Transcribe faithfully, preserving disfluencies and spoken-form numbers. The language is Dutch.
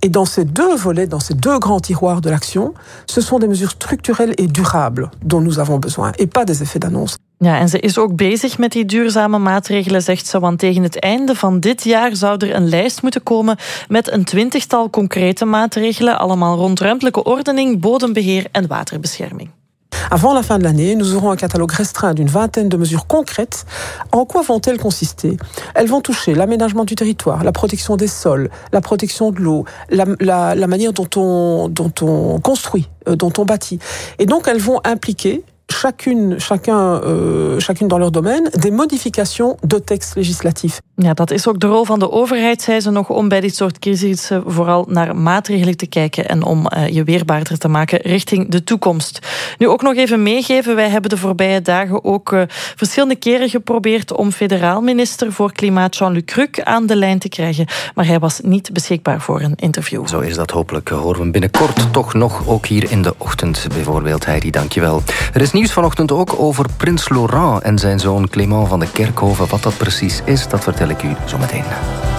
Et dans ces deux volets, dans ces deux grands tiroirs de l'action, ce sont des mesures structurelles et durables dont nous avons besoin, et pas des effets d'annonce. Ja, en ze is ook bezig met die duurzame maatregelen, zegt ze, want tegen het einde van dit jaar zou er een lijst moeten komen met een twintigtal concrete maatregelen, allemaal rond ruimtelijke ordening, bodembeheer en waterbescherming. Avant la fin de l'année, nous aurons un catalogue restreint d'une vingtaine de mesures concrètes. En quoi vont-elles consister? Elles vont toucher l'aménagement du territoire, la protection des sols, la protection de l'eau, la, la, la manière dont on, dont on construit, euh, dont on bâtit. Et donc elles vont impliquer chacune, chacun, uh, chacune dans leur domaine, des modifications de textes législatifs. Ja, dat is ook de rol van de overheid, zei ze nog, om bij dit soort crisissen vooral naar maatregelen te kijken en om uh, je weerbaarder te maken richting de toekomst. Nu ook nog even meegeven, wij hebben de voorbije dagen ook uh, verschillende keren geprobeerd om federaal minister voor Klimaat Jean-Luc Cruc aan de lijn te krijgen, maar hij was niet beschikbaar voor een interview. Zo is dat. Hopelijk horen we hem binnenkort toch nog, ook hier in de ochtend bijvoorbeeld. Heidi, dankjewel. Er is nieuws vanochtend ook over prins Laurent en zijn zoon Clément van de Kerkhoven. Wat dat precies is, dat vertel ik u zo meteen.